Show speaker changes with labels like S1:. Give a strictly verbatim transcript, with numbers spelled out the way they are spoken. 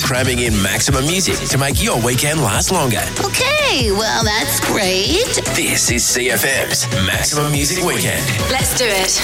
S1: cramming in maximum music to make your weekend last longer.
S2: Okay, well, that's great.
S1: This is C F M's Maximum Music Weekend.
S2: Let's do it.